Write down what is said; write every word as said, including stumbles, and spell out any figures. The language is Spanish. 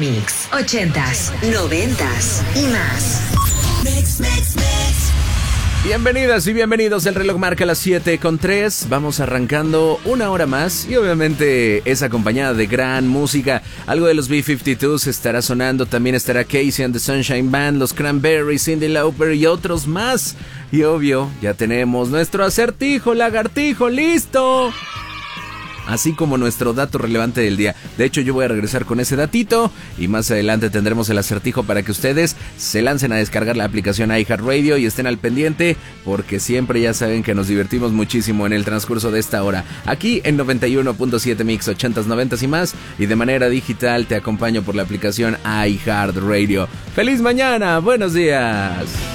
Mix, ochentas, noventas y más. Mix, mix, mix. Bienvenidas y bienvenidos, el reloj marca las siete con tres, vamos arrancando una hora más y obviamente es acompañada de gran música. Algo de los B cincuenta y dos estará sonando, también estará Casey and the Sunshine Band, los Cranberries, Cyndi Lauper y otros más. Y obvio, ya tenemos nuestro acertijo lagartijo listo, así como nuestro dato relevante del día. De hecho, yo voy a regresar con ese datito y más adelante tendremos el acertijo para que ustedes se lancen a descargar la aplicación iHeartRadio y estén al pendiente, porque siempre ya saben que nos divertimos muchísimo en el transcurso de esta hora. Aquí en noventa y uno punto siete Mix, ochentas, noventas y más, y de manera digital te acompaño por la aplicación iHeartRadio. ¡Feliz mañana! ¡Buenos días!